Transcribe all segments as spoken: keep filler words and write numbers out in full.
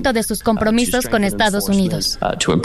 de sus compromisos con Estados Unidos.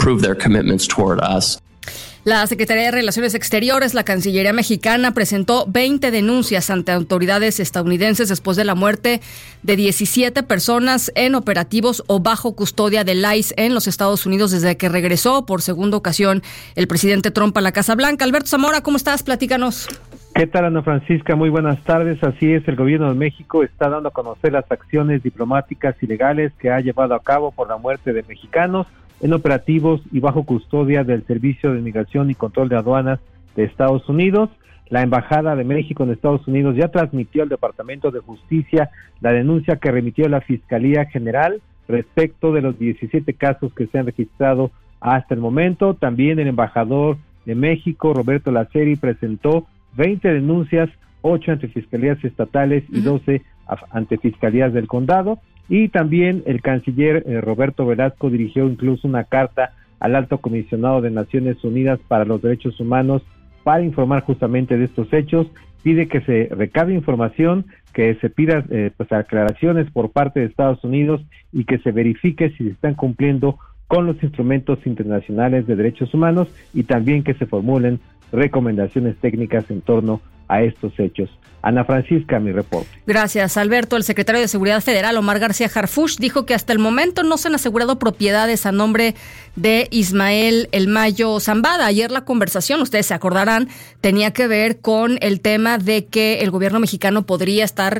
La Secretaría de Relaciones Exteriores, la Cancillería mexicana, presentó veinte denuncias ante autoridades estadounidenses después de la muerte de diecisiete personas en operativos o bajo custodia del I C E en los Estados Unidos desde que regresó por segunda ocasión el presidente Trump a la Casa Blanca. Alberto Zamora, ¿cómo estás? Platícanos. ¿Qué tal, Ana Francisca? Muy buenas tardes. Así es, el gobierno de México está dando a conocer las acciones diplomáticas y legales que ha llevado a cabo por la muerte de mexicanos en operativos y bajo custodia del Servicio de Migración y Control de Aduanas de Estados Unidos. La Embajada de México en Estados Unidos ya transmitió al Departamento de Justicia la denuncia que remitió la Fiscalía General respecto de los diecisiete casos que se han registrado hasta el momento. También el embajador de México, Roberto Laceri, presentó veinte denuncias, ocho ante fiscalías estatales y doce ante fiscalías del condado. Y también el canciller eh, Roberto Velasco dirigió incluso una carta al Alto Comisionado de Naciones Unidas para los Derechos Humanos para informar justamente de estos hechos. Pide que se recabe información, que se pida eh, pues aclaraciones por parte de Estados Unidos y que se verifique si se están cumpliendo con los instrumentos internacionales de derechos humanos y también que se formulen recomendaciones técnicas en torno a estos hechos. Ana Francisca, mi reporte. Gracias, Alberto. El secretario de Seguridad Federal, Omar García Harfuch, dijo que hasta el momento no se han asegurado propiedades a nombre de Ismael El Mayo Zambada. Ayer la conversación, ustedes se acordarán, tenía que ver con el tema de que el gobierno mexicano podría estar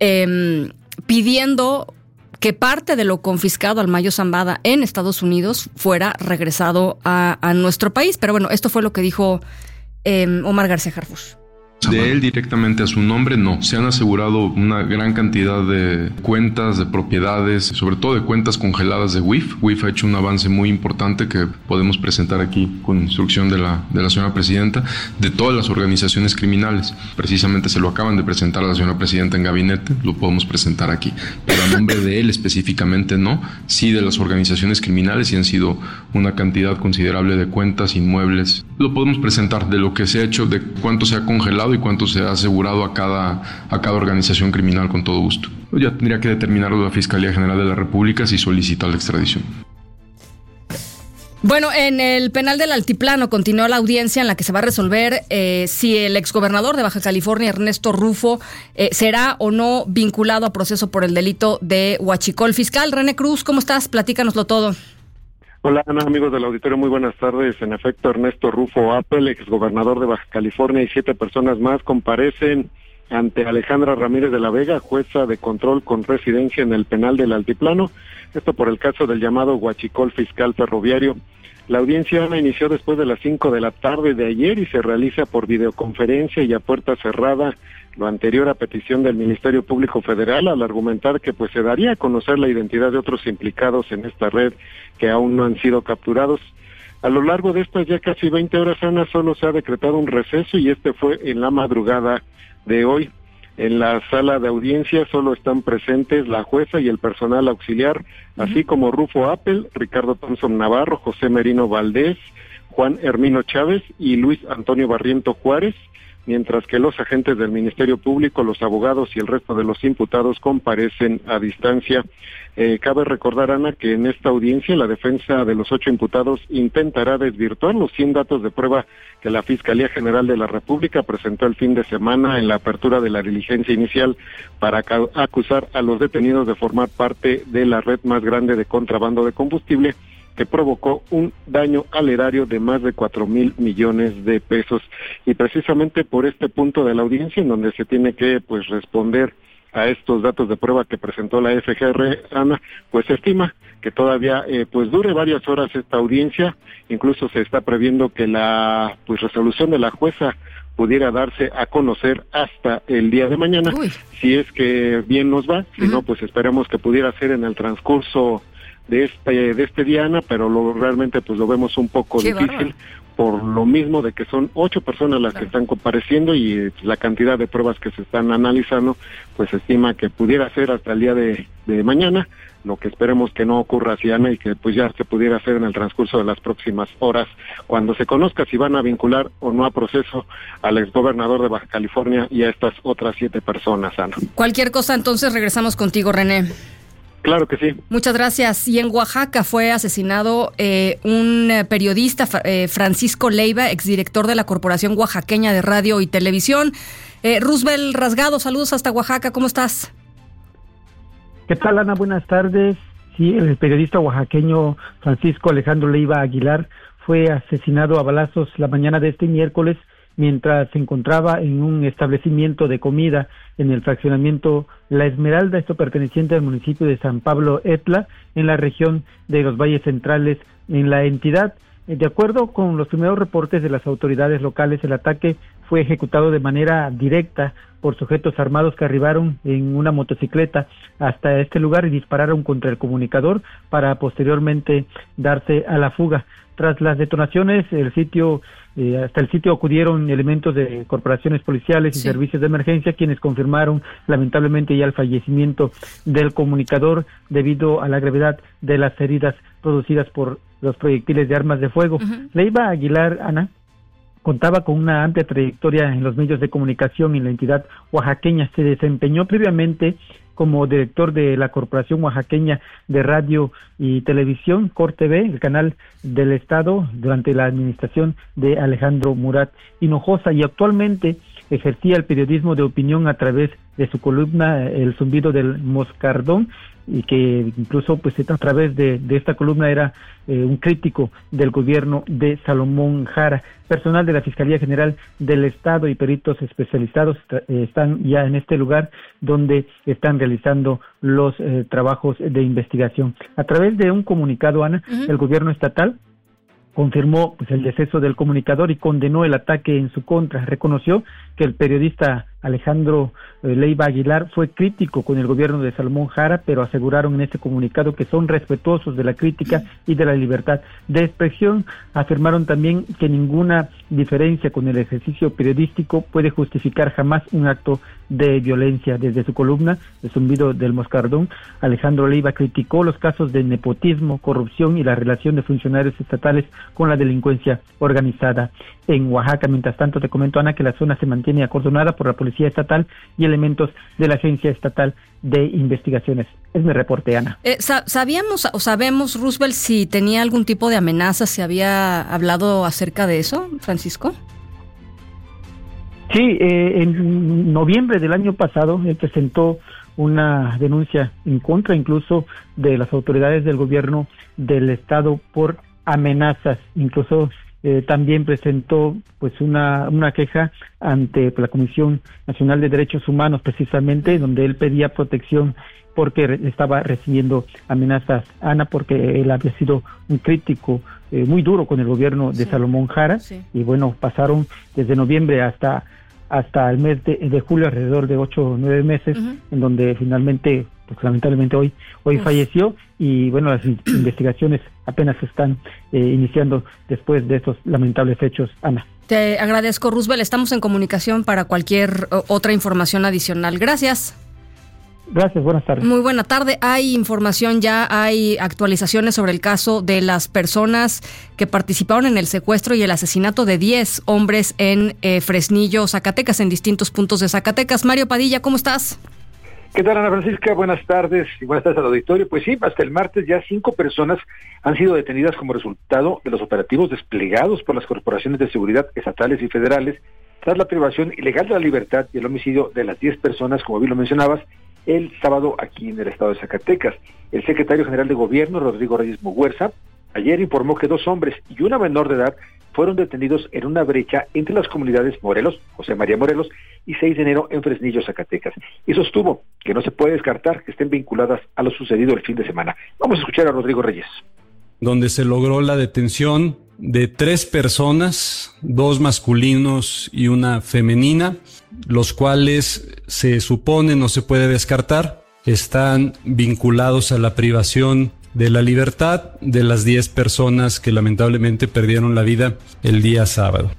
eh, pidiendo que parte de lo confiscado al Mayo Zambada en Estados Unidos fuera regresado a, a nuestro país. Pero bueno, esto fue lo que dijo eh, Omar García Harfuch. De él directamente a su nombre, no. Se han asegurado una gran cantidad de cuentas, de propiedades, sobre todo de cuentas congeladas de W I F. W I F ha hecho un avance muy importante que podemos presentar aquí con instrucción de la, de la señora presidenta, de todas las organizaciones criminales. Precisamente se lo acaban de presentar a la señora presidenta en gabinete, lo podemos presentar aquí. Pero a nombre de él específicamente no, sí de las organizaciones criminales, y han sido una cantidad considerable de cuentas, inmuebles. Lo podemos presentar de lo que se ha hecho, de cuánto se ha congelado y cuánto se ha asegurado a cada, a cada organización criminal, con todo gusto. Ya tendría que determinarlo la Fiscalía General de la República si solicita la extradición. Bueno, en el penal del Altiplano continuó la audiencia en la que se va a resolver eh, si el exgobernador de Baja California, Ernesto Rufo, eh, será o no vinculado a proceso por el delito de huachicol. Fiscal René Cruz, ¿cómo estás? Platícanos todo. Hola, Ana, amigos del auditorio, muy buenas tardes. En efecto, Ernesto Rufo Appel, exgobernador de Baja California, y siete personas más comparecen ante Alejandra Ramírez de la Vega, jueza de control con residencia en el penal del Altiplano, esto por el caso del llamado huachicol fiscal ferroviario. La audiencia, Ana, inició después de las cinco de la tarde de ayer y se realiza por videoconferencia y a puerta cerrada, lo anterior a petición del Ministerio Público Federal, al argumentar que pues se daría a conocer la identidad de otros implicados en esta red que aún no han sido capturados. A lo largo de estas ya casi veinte horas, Ana, solo se ha decretado un receso y este fue en la madrugada de hoy. En la sala de audiencia solo están presentes la jueza y el personal auxiliar, uh-huh. así como Rufo Appel, Ricardo Thompson Navarro, José Merino Valdés, Juan Hermino Chávez y Luis Antonio Barriento Juárez, mientras que los agentes del Ministerio Público, los abogados y el resto de los imputados comparecen a distancia. Eh, cabe recordar, Ana, que en esta audiencia la defensa de los ocho imputados intentará desvirtuar los cien datos de prueba que la Fiscalía General de la República presentó el fin de semana en la apertura de la diligencia inicial para acusar a los detenidos de formar parte de la red más grande de contrabando de combustible, que provocó un daño al erario de más de cuatro mil millones de pesos. Y precisamente por este punto de la audiencia, en donde se tiene que pues responder a estos datos de prueba que presentó la F G R, Ana, pues se estima que todavía eh, pues dure varias horas esta audiencia. Incluso se está previendo que la pues resolución de la jueza pudiera darse a conocer hasta el día de mañana. Uy. Si es que bien nos va, si uh-huh. no, pues esperemos que pudiera ser en el transcurso de este de este día, Ana, pero lo, realmente pues lo vemos un poco Qué difícil bárbaro. Por lo mismo de que son ocho personas las claro. que están compareciendo y eh, la cantidad de pruebas que se están analizando, pues se estima que pudiera ser hasta el día de, de mañana, lo que esperemos que no ocurra así, Ana, y que pues ya se pudiera hacer en el transcurso de las próximas horas, cuando se conozca si van a vincular o no a proceso al exgobernador de Baja California y a estas otras siete personas, Ana. Cualquier cosa, entonces regresamos contigo, René. Claro que sí. Muchas gracias. Y en Oaxaca fue asesinado eh, un periodista, eh, Francisco Leiva, exdirector de la Corporación Oaxaqueña de Radio y Televisión. Eh, Roosevelt Rasgado, saludos hasta Oaxaca, ¿cómo estás? ¿Qué tal, Ana? Buenas tardes. Sí, el periodista oaxaqueño Francisco Alejandro Leiva Aguilar fue asesinado a balazos la mañana de este miércoles mientras se encontraba en un establecimiento de comida en el fraccionamiento La Esmeralda, esto perteneciente al municipio de San Pablo Etla, en la región de los Valles Centrales en la entidad. De acuerdo con los primeros reportes de las autoridades locales, el ataque fue ejecutado de manera directa por sujetos armados que arribaron en una motocicleta hasta este lugar y dispararon contra el comunicador para posteriormente darse a la fuga. Tras las detonaciones, el sitio eh, hasta el sitio acudieron elementos de corporaciones policiales y sí. servicios de emergencia, quienes confirmaron lamentablemente ya el fallecimiento del comunicador debido a la gravedad de las heridas producidas por los proyectiles de armas de fuego. Uh-huh. Leiva Aguilar, Ana, contaba con una amplia trayectoria en los medios de comunicación en la entidad oaxaqueña. Se desempeñó previamente como director de la Corporación Oaxaqueña de Radio y Televisión, Cor-T V, el canal del Estado, durante la administración de Alejandro Murat Hinojosa, y actualmente ejercía el periodismo de opinión a través de su columna El Zumbido del Moscardón, y que incluso pues a través de, de esta columna era eh, un crítico del gobierno de Salomón Jara. Personal de la Fiscalía General del Estado y peritos especializados eh, están ya en este lugar donde están realizando los eh, trabajos de investigación. A través de un comunicado, Ana, uh-huh. el gobierno estatal confirmó pues el deceso del comunicador y condenó el ataque en su contra. Reconoció que el periodista Alejandro eh, Leiva Aguilar fue crítico con el gobierno de Salomón Jara, pero aseguraron en este comunicado que son respetuosos de la crítica y de la libertad de expresión. Afirmaron también que ninguna diferencia con el ejercicio periodístico puede justificar jamás un acto de violencia. Desde su columna El Zumbido del Moscardón, Alejandro Leiva criticó los casos de nepotismo, corrupción y la relación de funcionarios estatales con la delincuencia organizada en Oaxaca. Mientras tanto, te comento, Ana, que la zona se mantiene acordonada por la Policía Estatal y elementos de la Agencia Estatal de Investigaciones. Es mi reporte, Ana. Eh, ¿Sabíamos o sabemos, Roosevelt, si tenía algún tipo de amenaza? ¿Se había hablado acerca de eso, Francisco? Sí, eh, en noviembre del año pasado él presentó una denuncia en contra incluso de las autoridades del gobierno del estado por amenazas. Incluso eh, también presentó pues una una queja ante pues, la Comisión Nacional de Derechos Humanos, precisamente, donde él pedía protección porque re- estaba recibiendo amenazas, Ana, porque él había sido un crítico eh, muy duro con el gobierno de sí. Salomón Jara, sí. y bueno, pasaron desde noviembre hasta hasta el mes de, de julio, alrededor de ocho o nueve meses, uh-huh. en donde finalmente, pues lamentablemente hoy hoy Uf. falleció, y bueno, las investigaciones apenas se están eh, iniciando después de estos lamentables hechos, Ana. Te agradezco, Roosevelt, estamos en comunicación para cualquier otra información adicional. Gracias. Gracias, buenas tardes. Muy buena tarde. Hay información ya, hay actualizaciones sobre el caso de las personas que participaron en el secuestro y el asesinato de diez hombres en eh, Fresnillo, Zacatecas, en distintos puntos de Zacatecas. Mario Padilla, ¿cómo estás? ¿Qué tal, Ana Francisca? Buenas tardes y buenas tardes al auditorio. Pues sí, hasta el martes ya cinco personas han sido detenidas como resultado de los operativos desplegados por las corporaciones de seguridad estatales y federales tras la privación ilegal de la libertad y el homicidio de las diez personas, como bien lo mencionabas, el sábado aquí en el estado de Zacatecas. El secretario general de Gobierno, Rodrigo Reyes Muguerza, ayer informó que dos hombres y una menor de edad fueron detenidos en una brecha entre las comunidades Morelos, José María Morelos, y seis de enero en Fresnillo, Zacatecas. Y sostuvo que no se puede descartar que estén vinculadas a lo sucedido el fin de semana. Vamos a escuchar a Rodrigo Reyes. Donde se logró la detención de tres personas, dos masculinos y una femenina, los cuales se supone, no se puede descartar, están vinculados a la privación de la libertad de las diez personas que lamentablemente perdieron la vida el día sábado.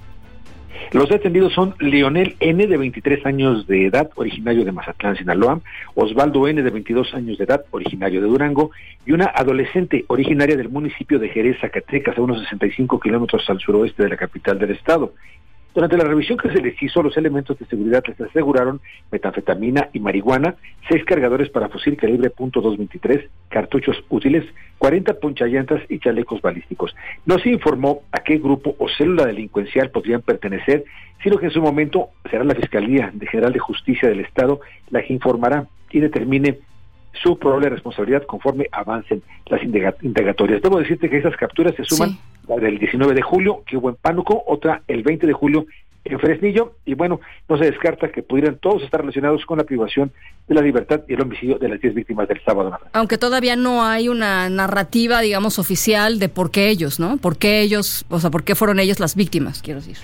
Los detenidos son Leonel N., de veintitrés años de edad, originario de Mazatlán, Sinaloa, Osvaldo N., de veintidós años de edad, originario de Durango, y una adolescente originaria del municipio de Jerez, Zacatecas, a unos sesenta y cinco kilómetros al suroeste de la capital del estado. Durante la revisión que se les hizo, los elementos de seguridad les aseguraron metanfetamina y marihuana, seis cargadores para fusil calibre punto dos veintitrés, cartuchos útiles, cuarenta ponchallantas y chalecos balísticos. No se informó a qué grupo o célula delincuencial podrían pertenecer, sino que en su momento será la Fiscalía General de Justicia del Estado la que informará y determine su probable responsabilidad conforme avancen las indagatorias. Debo decirte que esas capturas se suman, sí, la del diecinueve de julio, que hubo en Pánuco, otra el veinte de julio en Fresnillo, y bueno, no se descarta que pudieran todos estar relacionados con la privación de la libertad y el homicidio de las diez víctimas del sábado. Aunque todavía no hay una narrativa, digamos, oficial de por qué ellos, ¿no? ¿Por qué ellos, o sea, por qué fueron ellos las víctimas, quiero decir?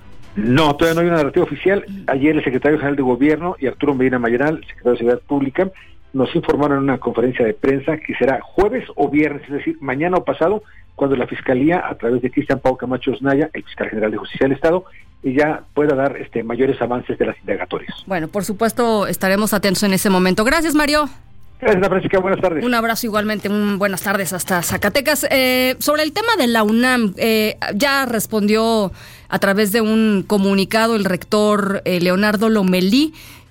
No, todavía no hay una narrativa oficial. Ayer el secretario general de Gobierno y Arturo Medina Mayoral, secretario de Seguridad Pública, nos informaron en una conferencia de prensa que será jueves o viernes, es decir, mañana o pasado, cuando la Fiscalía, a través de Cristian Pau Camacho Osnaya, el fiscal general de Justicia del Estado, y ya pueda dar este mayores avances de las indagatorias. Bueno, por supuesto, estaremos atentos en ese momento. Gracias, Mario. Gracias, Ana Francisca. Buenas tardes. Un abrazo igualmente. Un buenas tardes hasta Zacatecas. Eh, sobre el tema de la UNAM, eh, ya respondió a través de un comunicado el rector eh, Leonardo Lomelí,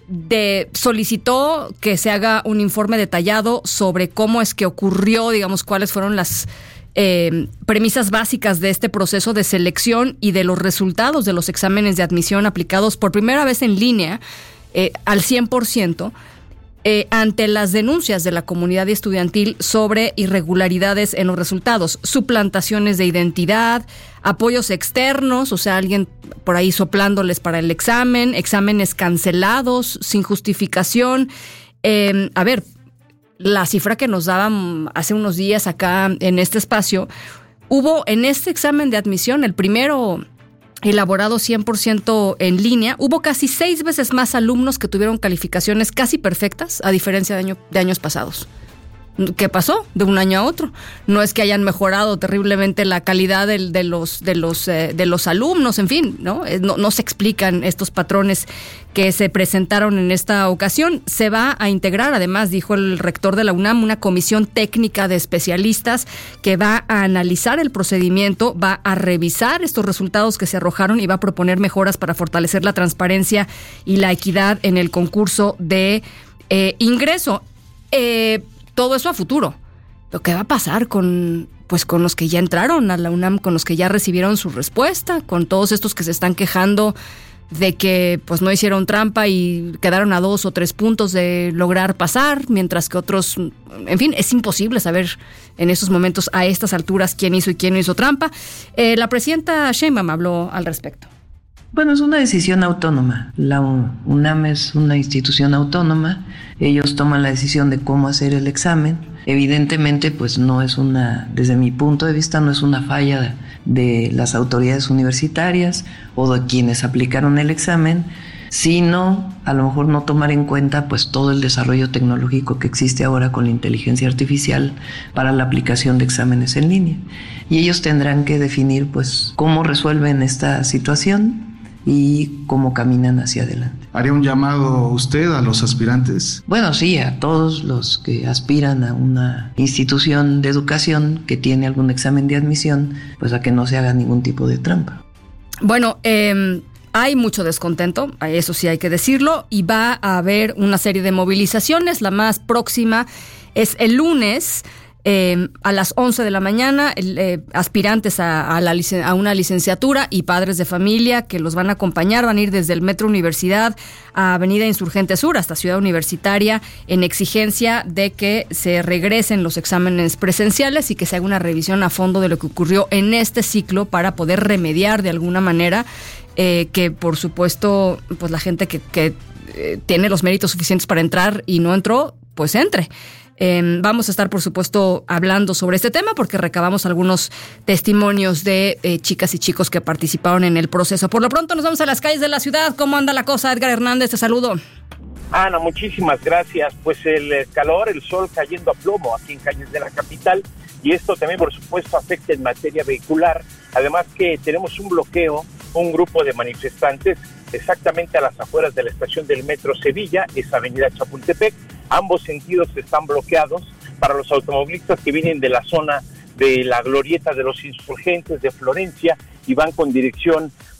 de solicitó que se haga un informe detallado sobre cómo es que ocurrió, digamos, cuáles fueron las eh, premisas básicas de este proceso de selección y de los resultados de los exámenes de admisión aplicados por primera vez en línea eh, al cien por ciento. Eh, ante las denuncias de la comunidad estudiantil sobre irregularidades en los resultados, suplantaciones de identidad, apoyos externos, o sea, alguien por ahí soplándoles para el examen, exámenes cancelados sin justificación. Eh, a ver, la cifra que nos daban hace unos días acá en este espacio, hubo en este examen de admisión, el primero elaborado cien por ciento en línea, hubo casi seis veces más alumnos que tuvieron calificaciones casi perfectas, a diferencia de, año, de años pasados. ¿Qué pasó de un año a otro? No es que hayan mejorado terriblemente la calidad de, de los de los eh, de los alumnos, en fin, ¿no? ¿no? No se explican estos patrones que se presentaron en esta ocasión. Se va a integrar, además, dijo el rector de la UNAM, una comisión técnica de especialistas que va a analizar el procedimiento, va a revisar estos resultados que se arrojaron y va a proponer mejoras para fortalecer la transparencia y la equidad en el concurso de eh, ingreso. Eh, Todo eso a futuro. Pero ¿qué va a pasar con, pues, con los que ya entraron a la UNAM, con los que ya recibieron su respuesta, con todos estos que se están quejando de que pues no hicieron trampa y quedaron a dos o tres puntos de lograr pasar, mientras que otros, en fin, es imposible saber en esos momentos a estas alturas quién hizo y quién no hizo trampa? Eh, la presidenta Sheinbaum habló al respecto. Bueno, es una decisión autónoma. La UNAM es una institución autónoma. Ellos toman la decisión de cómo hacer el examen. Evidentemente, pues no es una, desde mi punto de vista, no es una falla de las autoridades universitarias o de quienes aplicaron el examen, sino a lo mejor no tomar en cuenta pues todo el desarrollo tecnológico que existe ahora con la inteligencia artificial para la aplicación de exámenes en línea. Y ellos tendrán que definir pues cómo resuelven esta situación y cómo caminan hacia adelante. ¿Haría un llamado usted a los aspirantes? Bueno, sí, a todos los que aspiran a una institución de educación que tiene algún examen de admisión, pues a que no se haga ningún tipo de trampa. Bueno, eh, hay mucho descontento, eso sí hay que decirlo, y va a haber una serie de movilizaciones. La más próxima es el lunes, Eh, a las once de la mañana, eh, aspirantes a, a, la licen- a una licenciatura y padres de familia que los van a acompañar, van a ir desde el Metro Universidad a Avenida Insurgente Sur hasta Ciudad Universitaria en exigencia de que se regresen los exámenes presenciales y que se haga una revisión a fondo de lo que ocurrió en este ciclo para poder remediar de alguna manera eh, que, por supuesto, pues la gente que, que eh, tiene los méritos suficientes para entrar y no entró, pues entre. Eh, vamos a estar, por supuesto, hablando sobre este tema porque recabamos algunos testimonios de eh, chicas y chicos que participaron en el proceso. Por lo pronto nos vamos a las calles de la ciudad. ¿Cómo anda la cosa? Edgar Hernández, te saludo. Ana, muchísimas gracias. Pues el calor, el sol cayendo a plomo aquí en calles de la capital, y esto también, por supuesto, afecta en materia vehicular. Además que tenemos un bloqueo, un grupo de manifestantes exactamente a las afueras de la estación del Metro Sevilla, es Avenida Chapultepec. Ambos sentidos están bloqueados para los automovilistas que vienen de la zona de la glorieta de los Insurgentes de Florencia y van con dirección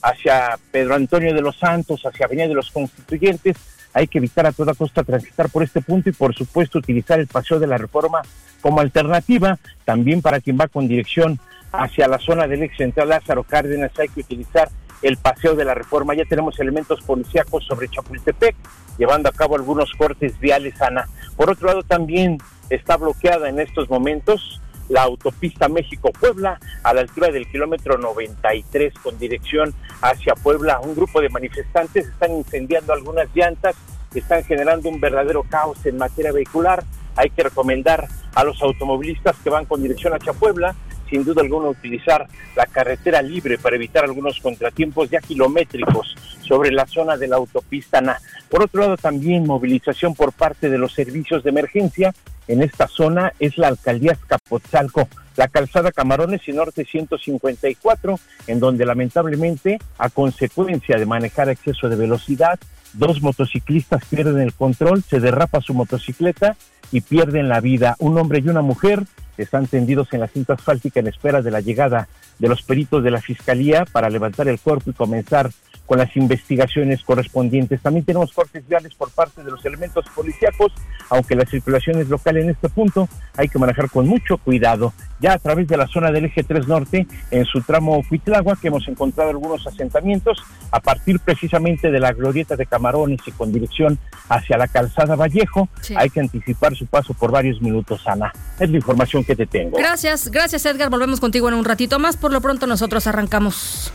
hacia Pedro Antonio de los Santos, hacia Avenida de los Constituyentes, hay que evitar a toda costa transitar por este punto y por supuesto utilizar el Paseo de la Reforma como alternativa. También para quien va con dirección hacia la zona del ex central Lázaro Cárdenas hay que utilizar el Paseo de la Reforma. Ya tenemos elementos policíacos sobre Chapultepec, llevando a cabo algunos cortes viales, Ana. Por otro lado, también está bloqueada en estos momentos la autopista México-Puebla, a la altura del kilómetro noventa y tres, con dirección hacia Puebla. Un grupo de manifestantes están incendiando algunas llantas, están generando un verdadero caos en materia vehicular. Hay que recomendar a los automovilistas que van con dirección hacia Puebla, sin duda alguna, utilizar la carretera libre para evitar algunos contratiempos ya kilométricos sobre la zona de la autopista N A. Por otro lado, también movilización por parte de los servicios de emergencia. En esta zona es la alcaldía Azcapotzalco, la calzada Camarones y Norte ciento cincuenta y cuatro, en donde lamentablemente, a consecuencia de manejar a exceso de velocidad, dos motociclistas pierden el control, se derrapa su motocicleta y pierden la vida. Un hombre y una mujer están tendidos en la cinta asfáltica en espera de la llegada de los peritos de la Fiscalía para levantar el cuerpo y comenzar con las investigaciones correspondientes. También tenemos cortes viales por parte de los elementos policíacos, aunque la circulación es local en este punto, hay que manejar con mucho cuidado. Ya a través de la zona del eje tres norte, en su tramo Cuitláhuac, que hemos encontrado algunos asentamientos, a partir precisamente de la glorieta de Camarones y con dirección hacia la calzada Vallejo, sí. Hay que anticipar su paso por varios minutos, Ana. Es la información que te tengo. Gracias, gracias Edgar, volvemos contigo en un ratito más. Por lo pronto nosotros arrancamos.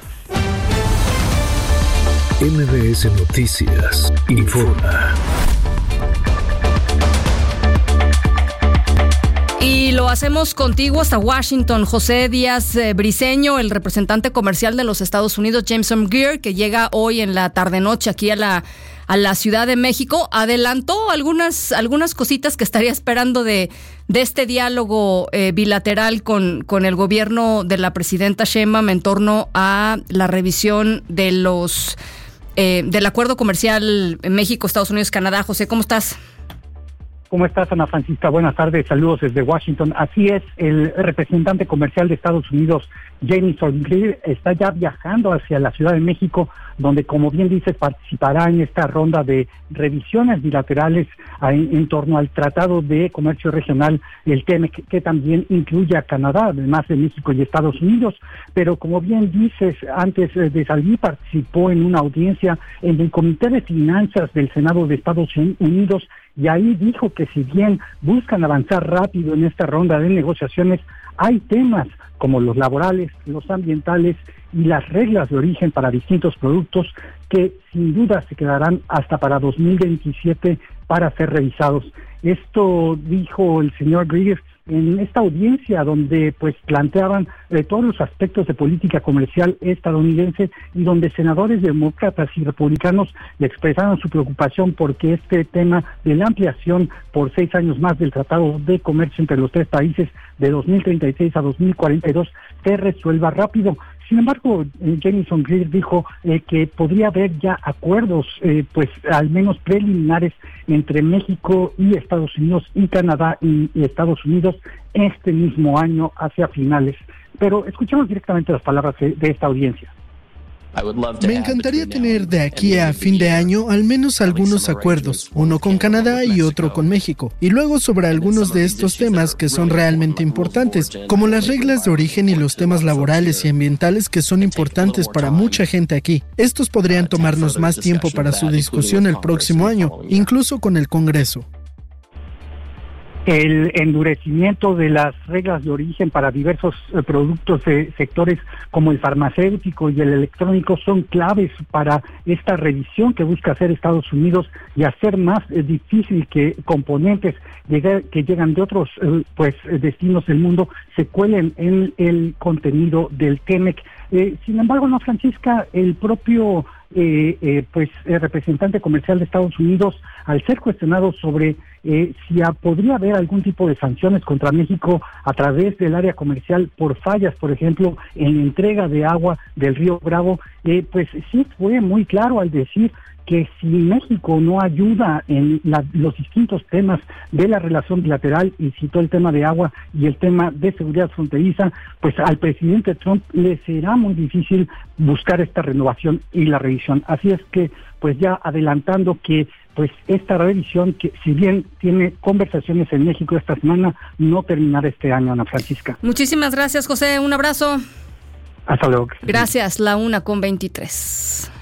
M B S Noticias informa. Y lo hacemos contigo hasta Washington. José Díaz eh, Briceño, el representante comercial de los Estados Unidos, Jameson Greer, que llega hoy en la tarde-noche aquí a la a la Ciudad de México, adelantó algunas algunas cositas que estaría esperando de, de este diálogo eh, bilateral con, con el gobierno de la presidenta Sheinbaum en torno a la revisión de los eh, del acuerdo comercial México, Estados Unidos, Canadá. José, ¿cómo estás? ¿Cómo estás, Ana Francisca? Buenas tardes, saludos desde Washington. Así es, el representante comercial de Estados Unidos, Jameson Greer, está ya viajando hacia la Ciudad de México, donde, como bien dices, participará en esta ronda de revisiones bilaterales en, en torno al Tratado de Comercio Regional, el T E M E C, que también incluye a Canadá, además de México y Estados Unidos. Pero, como bien dices, antes de salir participó en una audiencia en el Comité de Finanzas del Senado de Estados Unidos, y ahí dijo que si bien buscan avanzar rápido en esta ronda de negociaciones, hay temas como los laborales, los ambientales y las reglas de origen para distintos productos que sin duda se quedarán hasta para dos mil veintisiete para ser revisados. Esto dijo el señor Greer en esta audiencia, donde pues planteaban eh, todos los aspectos de política comercial estadounidense, y donde senadores demócratas y republicanos le expresaron su preocupación porque este tema de la ampliación por seis años más del Tratado de Comercio entre los tres países de dos mil treinta y seis a dos mil cuarenta y dos se resuelva rápido. Sin embargo, eh, Jameson Greer dijo eh, que podría haber ya acuerdos, eh, pues al menos preliminares, entre México y Estados Unidos y Canadá y, y Estados Unidos este mismo año hacia finales. Pero escuchemos directamente las palabras de, de esta audiencia. Me encantaría tener de aquí a fin de año al menos algunos acuerdos, uno con Canadá y otro con México, y luego sobre algunos de estos temas que son realmente importantes, como las reglas de origen y los temas laborales y ambientales que son importantes para mucha gente aquí. Estos podrían tomarnos más tiempo para su discusión el próximo año, incluso con el Congreso. El endurecimiento de las reglas de origen para diversos eh, productos de sectores como el farmacéutico y el electrónico son claves para esta revisión que busca hacer Estados Unidos y hacer más eh, difícil que componentes llegue, que llegan de otros eh, pues destinos del mundo se cuelen en el contenido del T E M E C. Eh, sin embargo, Ana Francisca, el propio eh, eh, pues el representante comercial de Estados Unidos, al ser cuestionado sobre eh, si a, podría haber algún tipo de sanciones contra México a través del área comercial por fallas, por ejemplo, en la entrega de agua del río Bravo, eh, pues sí fue muy claro al decir que si México no ayuda en la, los distintos temas de la relación bilateral, y citó el tema de agua y el tema de seguridad fronteriza, pues al presidente Trump le será muy difícil buscar esta renovación y la revisión. Así es que, pues ya adelantando que pues esta revisión, que si bien tiene conversaciones en México esta semana, no terminará este año, Ana Francisca. Muchísimas gracias, José. Un abrazo. Hasta luego. Gracias, la una con veintitrés.